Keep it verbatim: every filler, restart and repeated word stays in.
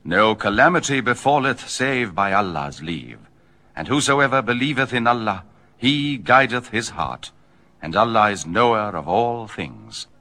No calamity befalleth save by Allah's leave. And whosoever believeth in Allah, he guideth his heart, and Allah is knower of all things.